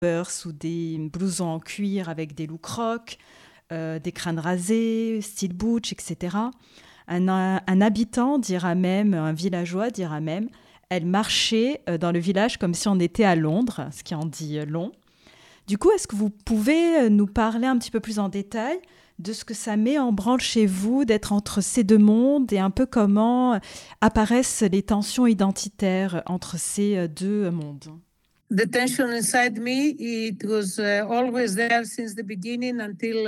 sous des blousons en cuir avec des loups crocs, des crânes rasés, style butch, etc. Un habitant dira même, un villageois dira même, elle marchait dans le village comme si on était à Londres, ce qui en dit long. Du coup, est-ce que vous pouvez nous parler un petit peu plus en détail de ce que ça met en branle chez vous d'être entre ces deux mondes et un peu comment apparaissent les tensions identitaires entre ces deux mondes? The tension inside me, it was always there since the beginning until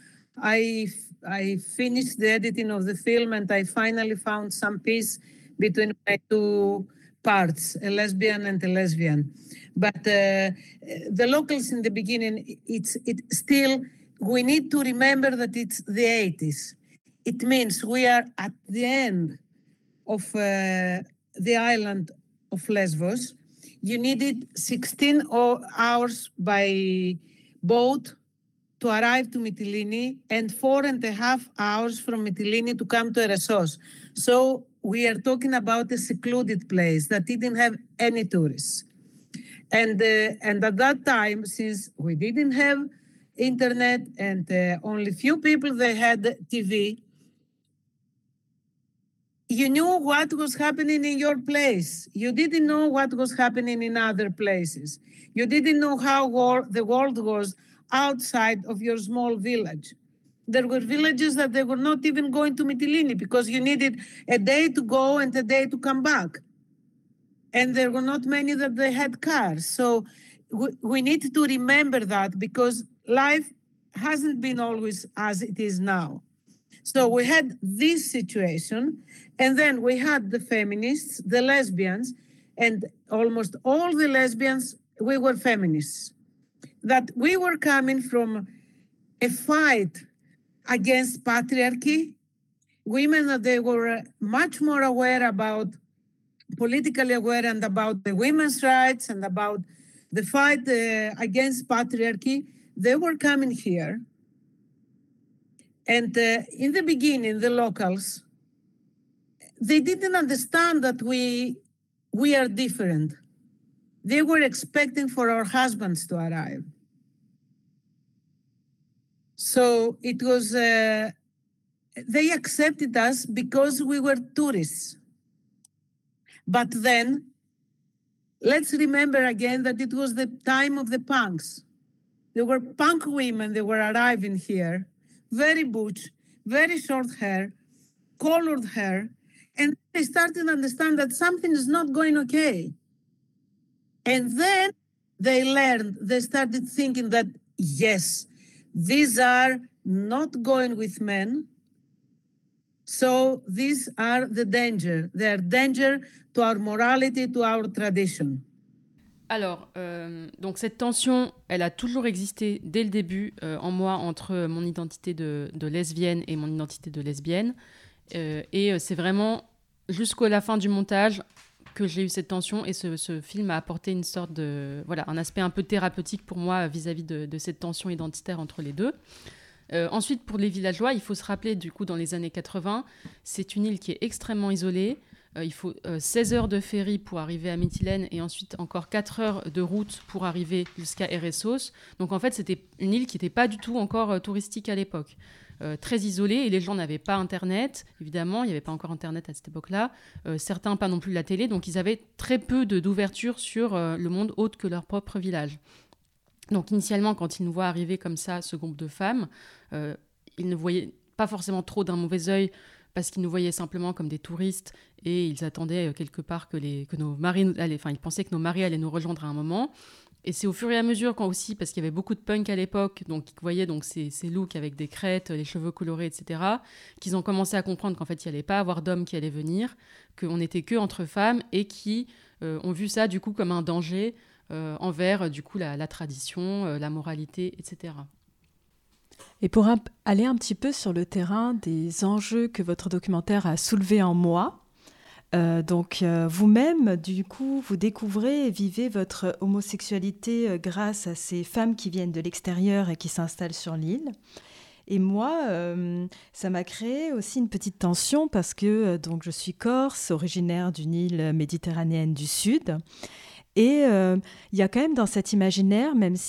I finished the editing of the film and I finally found some peace between my two parts, a lesbian and a lesbian. But the locals in the beginning, it still, we need to remember that it's the 80s. It means we are at the end of the island of Lesbos. You needed 16 hours by boat to arrive to Mytilene and 4.5 hours from Mytilene to come to Eresos. So we are talking about a secluded place that didn't have any tourists. And at that time, since we didn't have internet and only few people, they had TV, you knew what was happening in your place. You didn't know what was happening in other places. You didn't know how the world was outside of your small village. There were villages that they were not even going to Mytilene because you needed a day to go and a day to come back. And there were not many that they had cars. So we need to remember that because life hasn't been always as it is now. So we had this situation, and then we had the feminists, the lesbians, and almost all the lesbians, we were feminists. That we were coming from a fight against patriarchy, women that they were much more aware about, politically aware and about the women's rights and about the fight against patriarchy. They were coming here. And in the beginning, the locals, they didn't understand that we are different. They were expecting for our husbands to arrive. So it was, they accepted us because we were tourists. But then, let's remember again that it was the time of the punks. There were punk women that were arriving here, very butch, very short hair, colored hair, and they started to understand that something is not going okay. And then they learned, they started thinking that, yes, these are not going with men, so these are the danger. They are danger to our morality, to our tradition. Alors, donc cette tension, elle a toujours existé dès le début en moi entre mon identité de lesbienne et mon identité de lesbienne. Et c'est vraiment jusqu'à la fin du montage que j'ai eu cette tension et ce film a apporté une sorte de... Voilà, un aspect un peu thérapeutique pour moi vis-à-vis de cette tension identitaire entre les deux. Ensuite, pour les villageois, il faut se rappeler, du coup, dans les années 80, c'est une île qui est extrêmement isolée. Il faut 16 heures de ferry pour arriver à Mytilène et ensuite encore 4 heures de route pour arriver jusqu'à Eresos. Donc en fait, c'était une île qui n'était pas du tout encore touristique à l'époque. Très isolée et les gens n'avaient pas Internet, évidemment, il n'y avait pas encore Internet à cette époque-là. Certains pas non plus la télé, donc ils avaient très peu d'ouverture sur le monde autre que leur propre village. Donc initialement, quand ils nous voient arriver comme ça, ce groupe de femmes, ils ne voyaient pas forcément trop d'un mauvais œil parce qu'ils nous voyaient simplement comme des touristes et ils attendaient quelque part que nos maris ils pensaient que nos maris allaient nous rejoindre à un moment. Et c'est au fur et à mesure, quand aussi, parce qu'il y avait beaucoup de punk à l'époque, donc ils voyaient donc ces looks avec des crêtes, les cheveux colorés, etc., qu'ils ont commencé à comprendre qu'en fait, il n'y allait pas avoir d'hommes qui allaient venir, qu'on n'était que entre femmes et qui ont vu ça du coup comme un danger envers du coup la tradition, la moralité, etc. Et pour aller un petit peu sur le terrain des enjeux que votre documentaire a soulevés en moi, vous-même, du coup, vous découvrez et vivez votre homosexualité grâce à ces femmes qui viennent de l'extérieur et qui s'installent sur l'île. Et moi, ça m'a créé aussi une petite tension parce que donc, je suis corse, originaire d'une île méditerranéenne du Sud. Et il y a quand même dans cet imaginaire, même